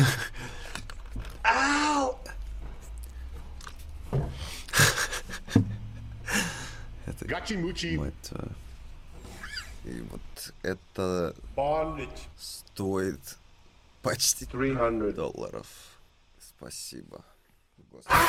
Ау! Это, Гачи-мучи. мать твою. И вот это Bondage. стоит почти 300. $300. Спасибо. Господи.